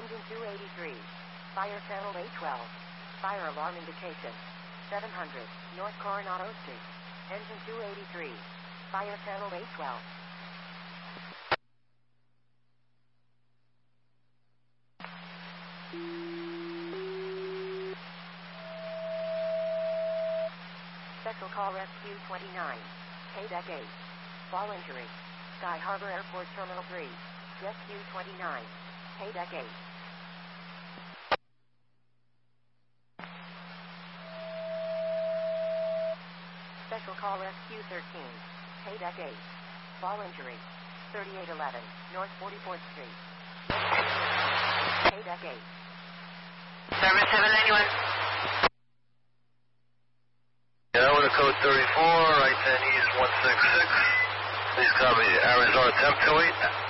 Engine 283. Fire channel 812. Fire alarm indication. 700 North Coronado Street. Engine 283. Fire channel 812. Special call rescue 29. K-Deck 8. Fall injury. Sky Harbor Airport Terminal 3. Rescue 29. K-Deck 8. Special call rescue 13. K-Deck 8. Fall injury. 3811 North 44th Street. K-Deck 8. Service 791. Yeah, with a code 34, right 10 East 166. Please copy Arizona Temp 28.